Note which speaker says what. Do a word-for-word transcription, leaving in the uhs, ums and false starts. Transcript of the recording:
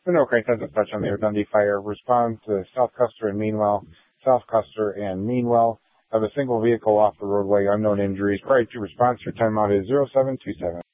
Speaker 1: Monroe Crane Census Touch on the Air Dundee Fire. Respond to South Custer and Meanwell. South Custer and Meanwell have a single vehicle off the roadway, unknown injuries. Priority to response for time out is zero seven two seven.